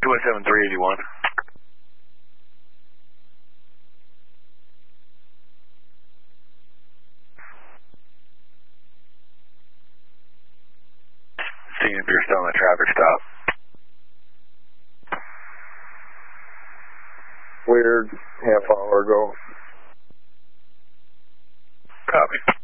217 381. Seeing if you're still on the traffic stop. Weird, half hour ago. Copy.